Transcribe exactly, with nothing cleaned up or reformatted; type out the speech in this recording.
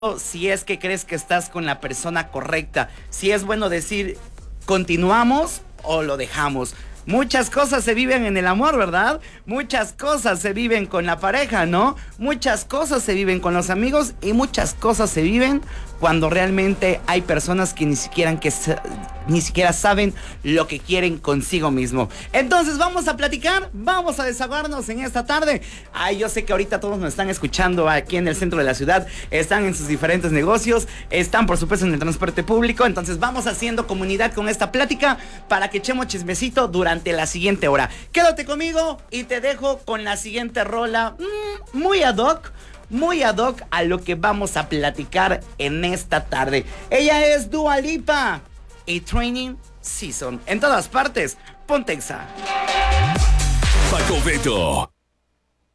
si es que crees que estás con la persona correcta, si es bueno decir continuamos o lo dejamos. Muchas cosas se viven en el amor, ¿verdad? Muchas cosas se viven con la pareja, ¿no? Muchas cosas se viven con los amigos y muchas cosas se viven cuando realmente hay personas que ni siquiera, que ni siquiera saben lo que quieren consigo mismo. Entonces vamos a platicar, vamos a desahogarnos en esta tarde. Ay, yo sé que ahorita todos nos están escuchando aquí en el centro de la ciudad, están en sus diferentes negocios, están por supuesto en el transporte público, entonces vamos haciendo comunidad con esta plática para que echemos chismecito durante la siguiente hora. Quédate conmigo y te dejo con la siguiente rola, mmm, muy ad hoc. Muy ad hoc a lo que vamos a platicar en esta tarde. Ella es Dua Lipa y Training Season. En todas partes, ponte Exa. Paco Beto,